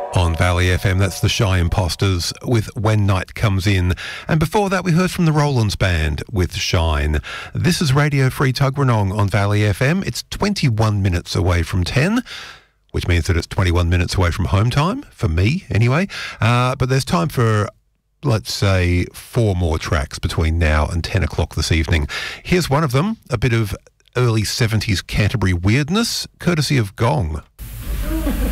On Valley FM, that's the Shy Imposters with When Night Comes In. And before that, we heard from the Rollins Band with Shine. This is Radio Free Tuggeranong on Valley FM. It's 21 minutes away from 10, which means that it's 21 minutes away from home time, for me anyway. But there's time for, let's say, 4 more tracks between now and 10 o'clock this evening. Here's one of them, a bit of early 70s Canterbury weirdness, courtesy of Gong.